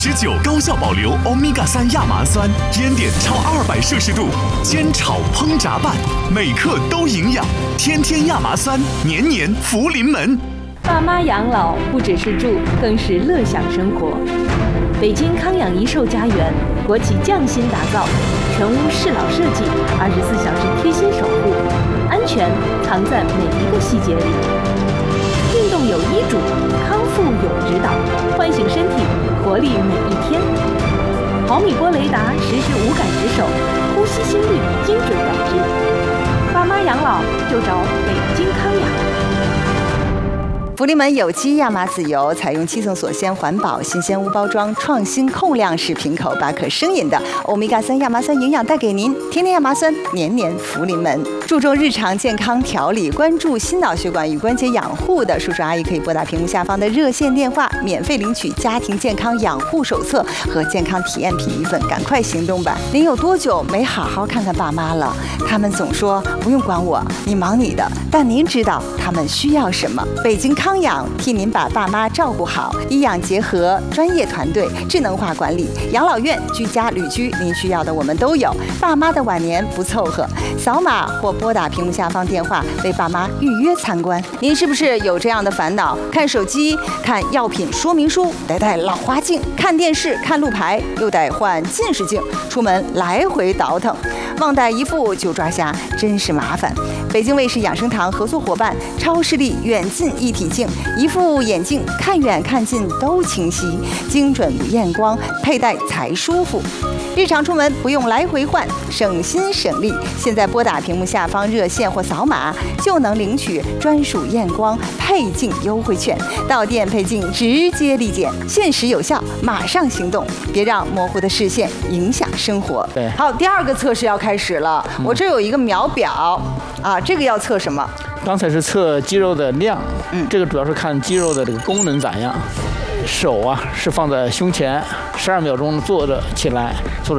19高效保留欧米伽3亚麻酸，烟点超200摄氏度，煎炒烹炸拌，每克都营养。天天亚麻酸，年年福临门。 爸妈养老不只是住，更是乐享生活。北京康养一寿家园，国企匠心打造，全屋适老设计，24小时贴心守护，安全藏在每一个细节里。运动有医嘱，康复有指导，唤醒身体，活力每一天。毫米波雷达实时无感值守，呼吸心率精准感知。爸妈养老就找北京康养。 福临门有机亚麻籽油采用7层锁鲜、环保、新鲜无包装、创新控量式瓶口，8可生饮的欧米伽3亚麻酸营养带给您。天天亚麻酸，年年福临门。注重日常健康调理，关注心脑血管与关节养护的叔叔阿姨可以拨打屏幕下方的热线电话，免费领取家庭健康养护手册和健康体验品1份，赶快行动吧！您有多久没好好看看爸妈了？他们总说不用管我，你忙你的，但您知道他们需要什么？北京康养替您把爸妈照顾好，医养结合，专业团队，智能化管理，养老院、居家、旅居，您需要的我们都有。爸妈的晚年不凑合，扫码或拨打屏幕下方电话为爸妈预约参观。您是不是有这样的烦恼？看手机、看药品说明书，得戴老花镜；看电视、看路牌，又得换近视镜；出门来回倒腾，忘带一副就抓瞎，真是麻烦。北京卫视养生堂合作伙伴超视力远近一体镜，一副眼镜看远看近都清晰，精准验光，佩戴才舒服。日常出门不用来回换，省心省力。现在拨打屏幕下方热线或扫码，就能领取专属验光配镜优惠券，到店配镜直接立减，限时有效，马上行动，别让模糊的视线影响生活。 对， 好，第2个测试要开始了。我这有一个秒表啊，这个要测什么？ 刚才是测肌肉的量，这个主要是看肌肉的这个功能咋样。手啊是放在胸前，12秒钟坐着起来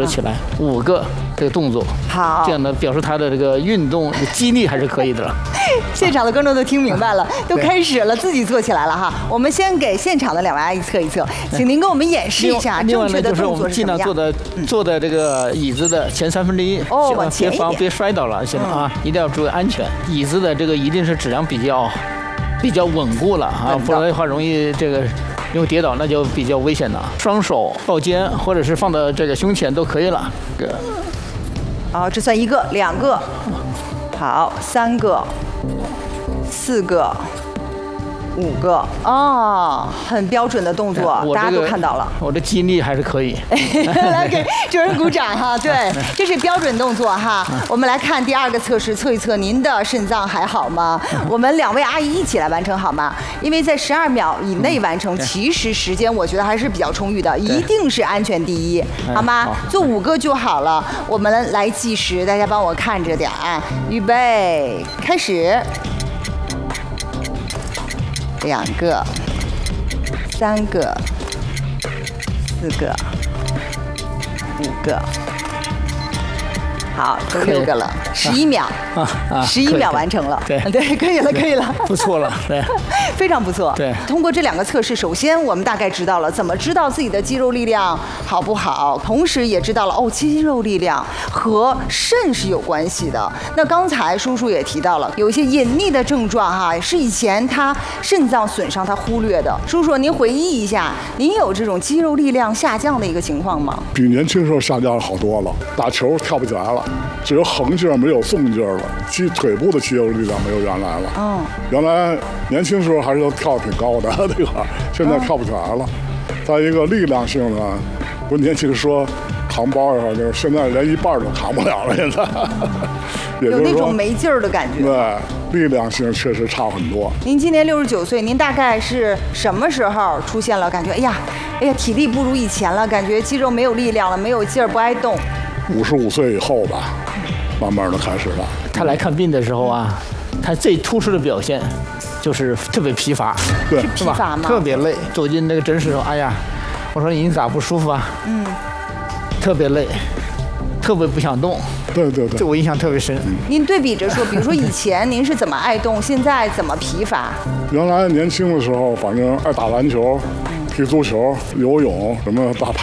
，5个这个动作， 好， 这样呢表示他的这个运动肌力还是可以的了。 现场的观众都听明白了，都开始了，自己做起来了哈。我们先给现场的2位阿姨测一测，请您给我们演示一下正确的动作是什么样。 尽量坐在这个椅子的前1/3， 往前一点， 别摔倒了，行啊，一定要注意安全。椅子的这个一定是质量比较稳固了啊，不然的话容易跌倒，那就比较危险了。双手抱肩或者是放到这个胸前都可以了。 好，这算1个、2个，好，3个、4个、5个，哦，很标准的动作，大家都看到了。 我的肌力还是可以。 来给主人鼓掌哈！对，这是标准动作哈。我们来看第2个测试，测一测您的肾脏还好吗？我们2位阿姨一起来完成好吗？因为在12秒以内完成，其实时间我觉得还是比较充裕的，一定是安全第一，好吗？做5个就好了。我们来计时，大家帮我看着点啊！预备，开始。2个、3个、4个、5个，好，都6个了，11秒，11秒完成了， 对， 可以了，可以了， 不错了，对， 非常不错。 对， 通过这2个测试，首先我们大概知道了怎么知道自己的肌肉力量好不好，同时也知道了肌肉力量和肾是有关系的。那刚才叔叔也提到了，有一些隐匿的症状哈，是以前他肾脏损伤他忽略的。叔叔，您回忆一下，您有这种肌肉力量下降的一个情况吗？ 比年轻时候下降好多了，打球跳不起来了，只有横劲儿没有纵劲儿了，腿部的肌肉力量没有原来了。原来年轻时候还是跳得挺高的那个，现在跳不起来了。再一个力量性呢，不是年轻说扛包呀，就是现在连1半都扛不了了，现在。 有那种没劲儿的感觉。 对，力量性确实差很多。 您今年69岁，您大概是什么时候出现了感觉？哎呀，体力不如以前了，感觉肌肉没有力量了，没有劲儿，不爱动。 55岁以后吧，慢慢的开始了。 他来看病的时候啊，他最突出的表现就是特别疲乏， 对， 是疲乏吗？ 特别累。走进那个诊室的时候，哎呀，我说你咋不舒服啊？特别累，特别不想动。 对， 这我印象特别深。 您对比着说，比如说以前您是怎么爱动，现在怎么疲乏？ 原来年轻的时候，反正爱打篮球， 踢足球、游泳、什么打